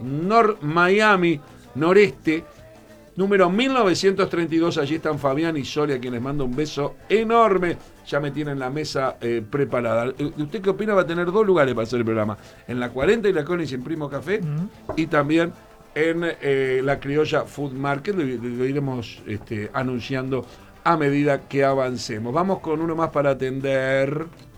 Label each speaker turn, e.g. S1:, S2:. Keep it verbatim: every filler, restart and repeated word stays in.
S1: North Miami, noreste, número mil novecientos treinta y dos. Allí están Fabián y Sole, a quienes mando un beso enorme. Ya me tienen la mesa eh, preparada. ¿Usted qué opina? Va a tener dos lugares para hacer el programa. En la cuarenta y la Collins en Primo Café, uh-huh. y también en eh, la Criolla Food Market. Lo, lo iremos este, anunciando a medida que avancemos. Vamos con uno más para atender.